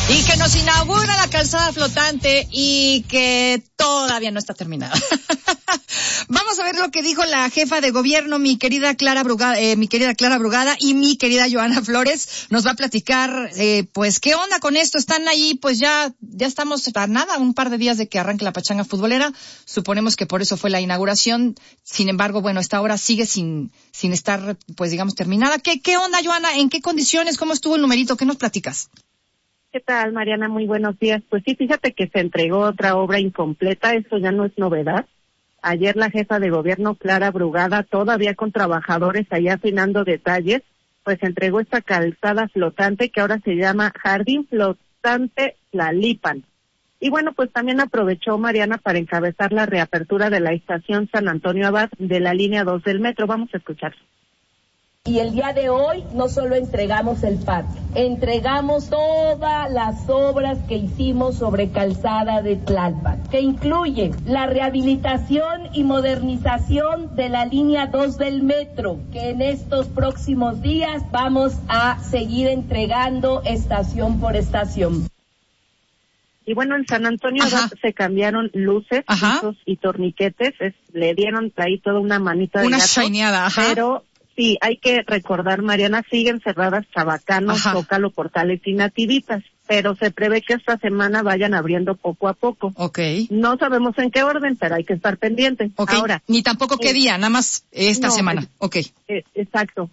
Y que nos inaugura la calzada flotante y que todavía no está terminada. Vamos a ver lo que dijo la jefa de gobierno, mi querida Clara Brugada y mi querida Johanna Flores. Nos va a platicar, pues, qué onda con esto. Están ahí, pues ya estamos a nada, un par de días de que arranque la pachanga futbolera. Suponemos que por eso fue la inauguración. Sin embargo, bueno, esta obra sigue sin estar, pues, digamos, terminada. ¿Qué onda, Johanna? ¿En qué condiciones? ¿Cómo estuvo el numerito? ¿Qué nos platicas? ¿Qué tal, Mariana? Muy buenos días. Pues sí, fíjate que se entregó otra obra incompleta, eso ya no es novedad. Ayer la jefa de gobierno, Clara Brugada, todavía con trabajadores allá afinando detalles, pues entregó esta calzada flotante que ahora se llama Jardín Flotante Tlalpan. Y bueno, pues también aprovechó, Mariana, para encabezar la reapertura de la estación San Antonio Abad de la línea 2 del metro. Vamos a escuchar. Y el día de hoy no solo entregamos el parque, entregamos todas las obras que hicimos sobre calzada de Tlalpan, que incluye la rehabilitación y modernización de la línea 2 del metro, que en estos próximos días vamos a seguir entregando estación por estación. Y bueno, en San Antonio se cambiaron luces, pisos y torniquetes, le dieron ahí toda una manita de una gato, shineada, pero sí, hay que recordar, Mariana, siguen cerradas Chabacano, Zócalo, Portales y Nativitas, pero se prevé que esta semana vayan abriendo poco a poco. Okay. No sabemos en qué orden, pero hay que estar pendientes. Okay. Ahora, ni tampoco qué día, nada más esta semana. Okay. Exacto.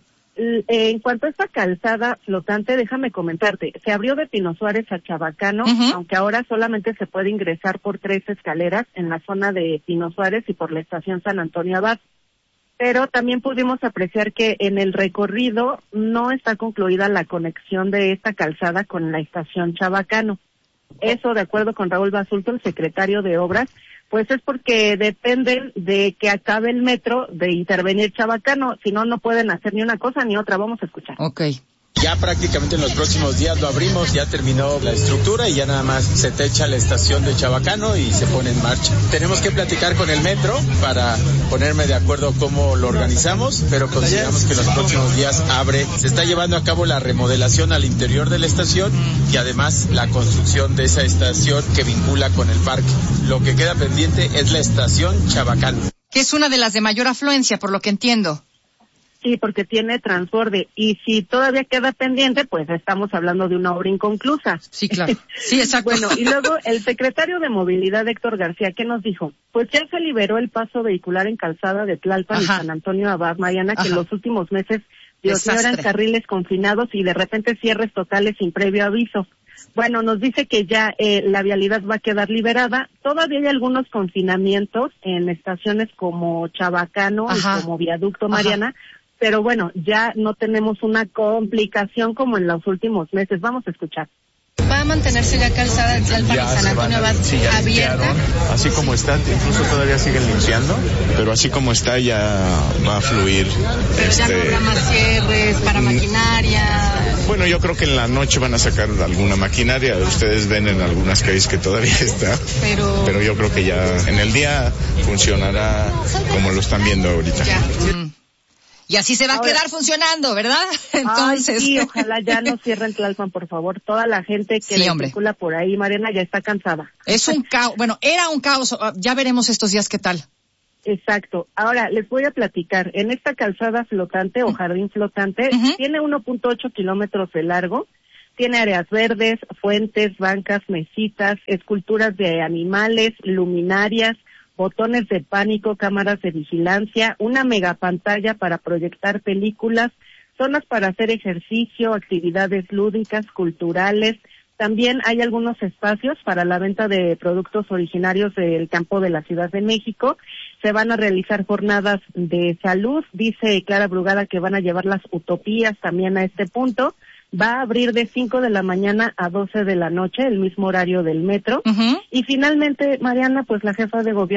En cuanto a esta calzada flotante, déjame comentarte, se abrió de Pino Suárez a Chabacano, aunque ahora solamente se puede ingresar por 3 escaleras en la zona de Pino Suárez y por la estación San Antonio Abad. Pero también pudimos apreciar que en el recorrido no está concluida la conexión de esta calzada con la estación Chabacano. Eso, de acuerdo con Raúl Basulto, el secretario de Obras, pues es porque dependen de que acabe el metro de intervenir Chabacano, si no, no pueden hacer ni una cosa ni otra. Vamos a escuchar. Okay. Ya prácticamente en los próximos días lo abrimos, ya terminó la estructura y ya nada más se techa la estación de Chabacano y se pone en marcha. Tenemos que platicar con el metro para ponerme de acuerdo cómo lo organizamos, pero consideramos que en los próximos días abre. Se está llevando a cabo la remodelación al interior de la estación y además la construcción de esa estación que vincula con el parque. Lo que queda pendiente es la estación Chabacano, que es una de las de mayor afluencia, por lo que entiendo. Sí, porque tiene transborde. Y si todavía queda pendiente, pues estamos hablando de una obra inconclusa. Sí, claro. Sí, exacto. Bueno, y luego el secretario de Movilidad, Héctor García, ¿qué nos dijo? Pues ya se liberó el paso vehicular en calzada de Tlalpan y San Antonio Abad, Mariana, que en los últimos meses, Dios mío, eran carriles confinados y de repente cierres totales sin previo aviso. Bueno, nos dice que ya la vialidad va a quedar liberada. Todavía hay algunos confinamientos en estaciones como Chabacano y como Viaducto, Mariana, pero bueno, ya no tenemos una complicación como en los últimos meses. Vamos a escuchar. ¿Va a mantenerse ya calzada de Tlalpan y San Antonio Abad abierta? Así como está, incluso todavía siguen limpiando, pero así como está ya va a fluir. Pero ya no habrá más cierres para maquinaria. Bueno, yo creo que en la noche van a sacar alguna maquinaria. Ustedes ven en algunas calles que todavía está, pero yo creo que ya en el día funcionará como lo están viendo ahorita. Ya. Y así se va a quedar funcionando, ¿verdad? Entonces. Sí, ojalá ya no cierren Tlalpan, por favor. Toda la gente que circula por ahí, Mariana, ya está cansada. Es un caos, bueno, era un caos, ya veremos estos días qué tal. Exacto. Ahora, les voy a platicar. En esta calzada flotante o jardín flotante, tiene 1.8 kilómetros de largo, tiene áreas verdes, fuentes, bancas, mesitas, esculturas de animales, luminarias, botones de pánico, cámaras de vigilancia, una megapantalla para proyectar películas, zonas para hacer ejercicio, actividades lúdicas, culturales. También hay algunos espacios para la venta de productos originarios del campo de la Ciudad de México. Se van a realizar jornadas de salud. Dice Clara Brugada que van a llevar las utopías también a este punto. Va a abrir de 5 de la mañana a 12 de la noche, el mismo horario del metro. Y finalmente, Mariana, pues la jefa de gobierno